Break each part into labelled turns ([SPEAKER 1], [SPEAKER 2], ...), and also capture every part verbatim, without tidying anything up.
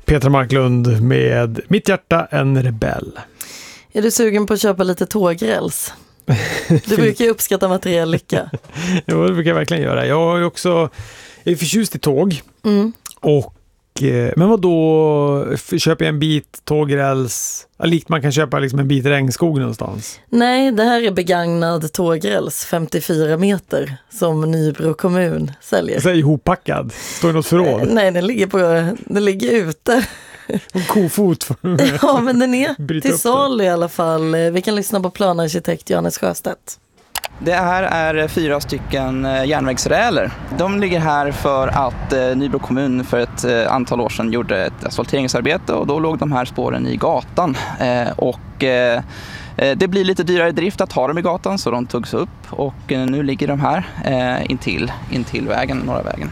[SPEAKER 1] Petra Marklund med Mitt hjärta en rebell.
[SPEAKER 2] Är du sugen på att köpa lite tågräls? Du brukar ju uppskatta materiell lycka.
[SPEAKER 1] Jo, det brukar jag verkligen göra. Jag är också jag är förtjust i tåg.
[SPEAKER 2] Mm.
[SPEAKER 1] Och, men vad då köper jag en bit tågräls? Likt man kan köpa liksom en bit regnskog någonstans.
[SPEAKER 2] Nej, det här är begagnad tågräls, femtiofyra meter, som Nybro kommun säljer.
[SPEAKER 1] Så är ihoppackad. Står det något förråd?
[SPEAKER 2] Nej, den ligger, på, den ligger ute.
[SPEAKER 1] En kofot.
[SPEAKER 2] Ja, men den är till salu i alla fall. Vi kan lyssna på planarkitekt Johannes Sjöstedt.
[SPEAKER 3] Det här är fyra stycken järnvägsräler. De ligger här för att eh, Nybro kommun för ett eh, antal år sedan gjorde ett asfalteringsarbete och då låg de här spåren i gatan. Eh, och eh, det blir lite dyrare drift att ha dem i gatan så de togs upp och eh, nu ligger de här eh, intill, intill vägen, norra vägen.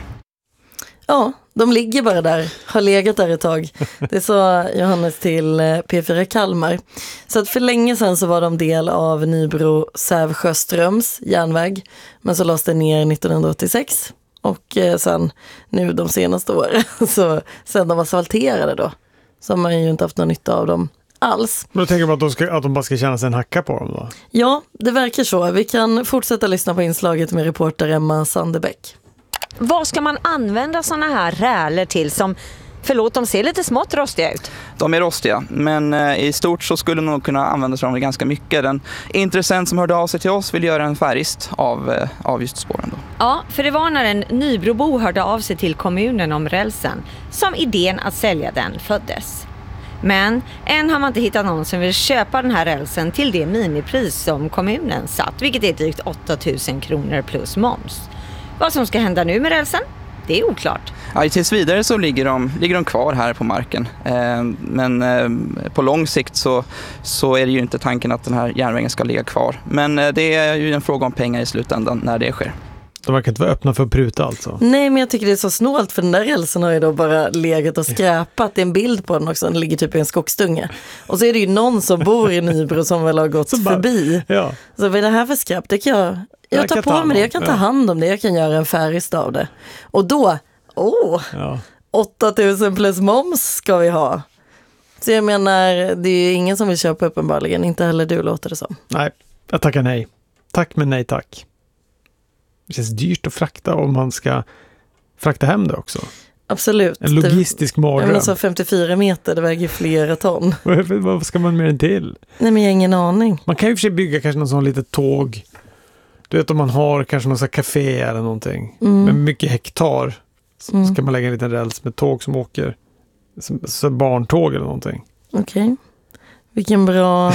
[SPEAKER 2] Ja, de ligger bara där, har legat där ett tag. Det sa Johannes till P fyra Kalmar. Så att för länge sedan så var de del av Nybro Sävsjöströms järnväg. Men så lades det ner nittonhundraåttiosex. Och sen nu de senaste åren, så sen de asfalterade då, så har man ju inte haft någon nytta av dem alls.
[SPEAKER 1] Men då tänker man att de, ska, att de bara ska känna sig en hacka på dem då? Ja,
[SPEAKER 2] det verkar så. Vi kan fortsätta lyssna på inslaget med reporter Emma Sandebäck.
[SPEAKER 4] Vad ska man använda såna här räler till som, förlåt, de ser lite smått rostiga ut?
[SPEAKER 3] De är rostiga, men eh, i stort så skulle man nog kunna använda sig av dem ganska mycket. Den intressent som hörde av sig till oss vill göra en färgist av, eh, av just spåren då.
[SPEAKER 4] Ja, för det var när en Nybrobo hörde av sig till kommunen om rälsen som idén att sälja den föddes. Men än har man inte hittat någon som vill köpa den här rälsen till det minipris som kommunen satt, vilket är drygt åtta tusen kronor plus moms. Vad som ska hända nu med rälsen, det är oklart.
[SPEAKER 3] Ja, tills vidare så ligger de, ligger de kvar här på marken. Eh, men eh, på lång sikt så, så är det ju inte tanken att den här järnvägen ska ligga kvar. Men eh, det är ju en fråga om pengar i slutändan när det sker.
[SPEAKER 1] De verkar inte vara öppna för att pruta alltså.
[SPEAKER 2] Nej, men jag tycker det är så snålt för den där rälsen har ju då bara legat och skräpat. Det är en bild på den också, den ligger typ i en skogsdunge. Och så är det ju någon som bor i Nybro som väl har gått bara, förbi. Ja. Så vad är det här för skräp? Det kan jag, jag, jag tar på mig det, jag kan ta hand om det, jag kan göra en färgist av det. Och då, åh, ja. åtta tusen plus moms ska vi ha. Så jag menar, det är ju ingen som vill köpa uppenbarligen, inte heller du låter det som.
[SPEAKER 1] Nej, jag tackar nej. Tack men nej tack. Det känns dyrt att frakta om man ska frakta hem det också.
[SPEAKER 2] Absolut.
[SPEAKER 1] En logistisk mardröm.
[SPEAKER 2] Alltså femtiofyra meter, det väger flera ton.
[SPEAKER 1] Vad ska man med den till?
[SPEAKER 2] Nej, men jag har ingen aning.
[SPEAKER 1] Man kan ju för sig bygga kanske någon sån litet tåg. Du vet om man har kanske någon sån café eller någonting. Mm. Med mycket hektar. Så mm. ska man lägga en liten räls med tåg som åker. Som, som barntåg eller någonting.
[SPEAKER 2] Okej. Okay. Vilken bra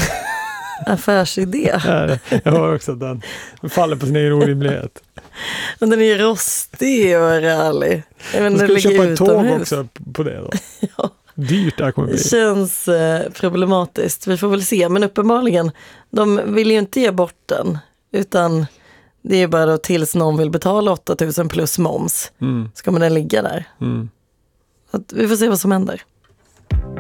[SPEAKER 2] affärsidé.
[SPEAKER 1] Jag har också att den, den faller på sin egen orimlighet.
[SPEAKER 2] Men den är rostig och ärlig.
[SPEAKER 1] Men ska vi köpa ett tåg också på det då?
[SPEAKER 2] Ja.
[SPEAKER 1] Dyrt det kommer bli.
[SPEAKER 2] Det känns eh, problematiskt. Vi får väl se. Men uppenbarligen, de vill ju inte ge bort den. Utan det är bara då tills någon vill betala åtta tusen plus moms. Mm. Ska man den ligga där. Mm. Så att vi får se vad som händer.